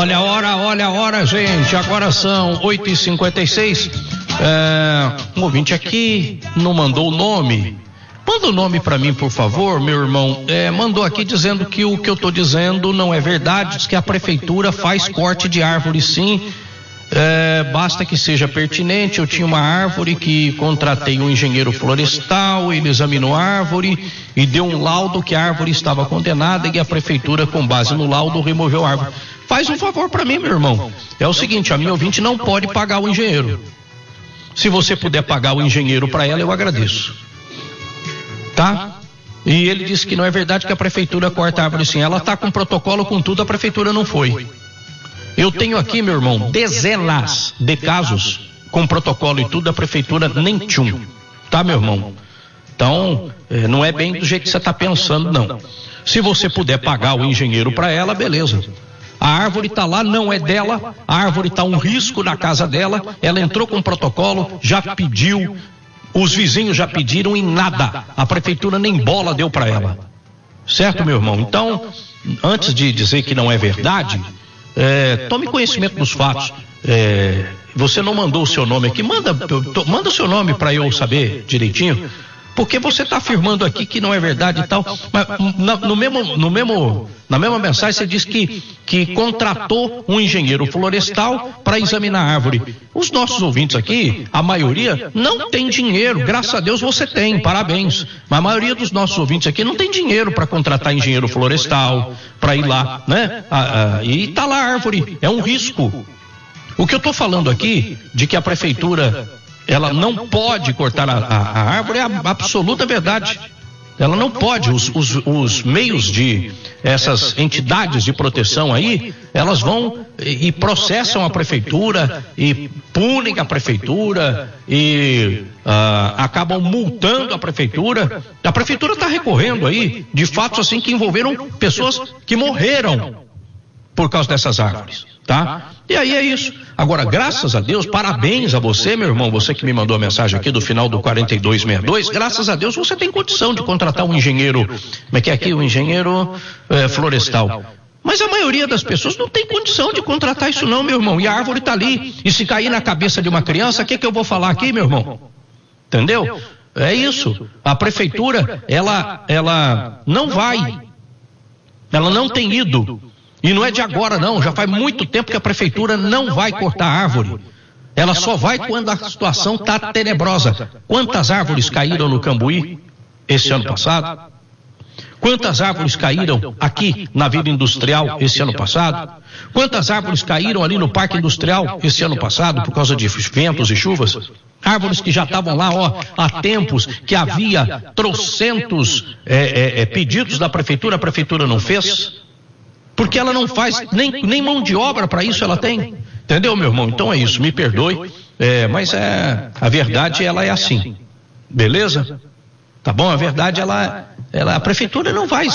Olha a hora, gente. Agora são 8h56. Um ouvinte aqui não mandou o nome. Manda o nome para mim, por favor, meu irmão. Mandou aqui dizendo que o que eu tô dizendo não é verdade, diz que a prefeitura faz corte de árvore, sim. Basta que seja pertinente. Eu tinha uma árvore que contratei um engenheiro florestal, ele examinou a árvore e deu um laudo que a árvore estava condenada e a prefeitura, com base no laudo, removeu a árvore. Faz um favor para mim, meu irmão. É o seguinte, a minha ouvinte não pode pagar o engenheiro. Se você puder pagar o engenheiro para ela, eu agradeço. Tá? E ele disse que não é verdade que a prefeitura corta a árvore, sim. Ela tá com protocolo, com tudo, a prefeitura não foi. Eu tenho aqui, meu irmão, dezenas de casos com protocolo e tudo, a prefeitura nem tchum. Tá, meu irmão? Então, não é bem do jeito que você tá pensando, não. Se você puder pagar o engenheiro para ela, beleza. A árvore tá lá, não é dela, a árvore tá um risco na casa dela, ela entrou com protocolo, já pediu, os vizinhos já pediram e nada. A prefeitura nem bola deu para ela. Certo, meu irmão? Então, antes de dizer que não é verdade, tome conhecimento dos fatos. Você não mandou o seu nome aqui, manda o seu nome para eu saber direitinho, porque você está afirmando aqui que não é verdade e tal, mas na mesma mensagem você diz que contratou um engenheiro florestal para examinar a árvore. Os nossos ouvintes aqui, a maioria, não tem dinheiro. Graças a Deus você tem, parabéns. Mas a maioria dos nossos ouvintes aqui não tem dinheiro para contratar engenheiro florestal, para ir lá, né? E tá lá a árvore, é um risco. O que eu estou falando aqui, de que a prefeitura, ela não pode cortar a árvore, é a absoluta verdade. Ela não pode. Os meios de essas entidades de proteção aí, elas vão e processam a prefeitura e punem a prefeitura e acabam multando a prefeitura. A prefeitura está recorrendo aí de fatos assim que envolveram pessoas que morreram por causa dessas árvores, tá? E aí é isso. Agora, graças a Deus, parabéns a você, meu irmão, você que me mandou a mensagem aqui do final do 4262, graças a Deus você tem condição de contratar um engenheiro, como é que é aqui, um engenheiro florestal. Mas a maioria das pessoas não tem condição de contratar isso não, meu irmão, e a árvore tá ali, e se cair na cabeça de uma criança, o que eu vou falar aqui, meu irmão? Entendeu? É isso. A prefeitura, ela não vai, ela não tem ido. E não é de agora não, já faz muito tempo que a prefeitura não vai cortar árvore. Ela só vai quando a situação está tenebrosa. Quantas árvores caíram no Cambuí esse ano passado? Quantas árvores caíram aqui na Vila Industrial esse ano passado? Quantas árvores caíram ali no Parque Industrial esse ano passado por causa de ventos e chuvas? Árvores que já estavam lá, há tempos, que havia trocentos pedidos da prefeitura, a prefeitura não fez. Porque ela não faz, nem mão de obra para isso ela tem. Entendeu, meu irmão? Então é isso, me perdoe, mas a verdade ela é assim. Beleza? Tá bom? A verdade a prefeitura não vai,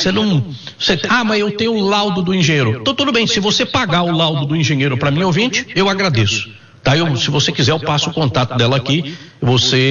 mas eu tenho o laudo do engenheiro. Então tudo bem, se você pagar o laudo do engenheiro para mim, ouvinte, eu agradeço. Tá? Se você quiser, eu passo o contato dela aqui, você